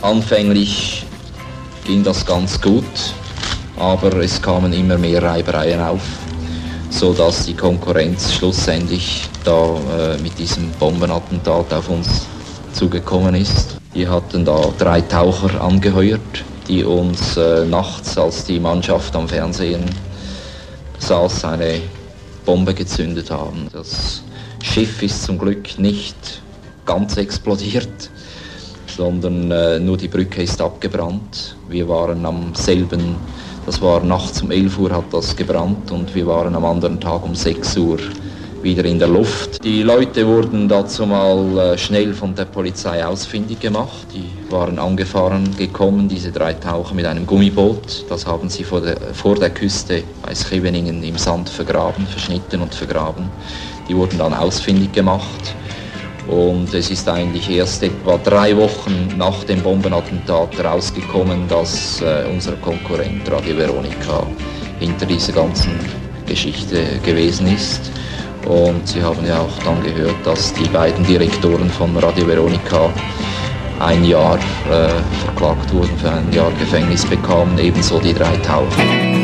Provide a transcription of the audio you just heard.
Anfänglich ging das ganz gut, aber es kamen immer mehr Reibereien auf, sodass die Konkurrenz schlussendlich da mit diesem Bombenattentat auf uns zugekommen ist. Die hatten da 3 Taucher angeheuert, die uns nachts, als die Mannschaft am Fernsehen saß, eine Bombe gezündet haben. Das Schiff ist zum Glück nicht ganz explodiert, sondern nur die Brücke ist abgebrannt. Wir waren das war nachts um 11 Uhr hat das gebrannt und wir waren am anderen Tag um 6 Uhr wieder in der Luft. Die Leute wurden dazu mal schnell von der Polizei ausfindig gemacht. Die waren angefahren gekommen, diese 3 Taucher mit einem Gummiboot. Das haben sie vor der Küste bei Scheveningen im Sand verschnitten und vergraben. Die wurden dann ausfindig gemacht. Und es ist eigentlich erst etwa 3 Wochen nach dem Bombenattentat rausgekommen, dass unser Konkurrent Radio Veronica hinter dieser ganzen Geschichte gewesen ist. Und Sie haben ja auch dann gehört, dass die beiden Direktoren von Radio Veronica 1 Jahr verklagt wurden, für 1 Jahr Gefängnis bekamen, ebenso die 3 Taucher.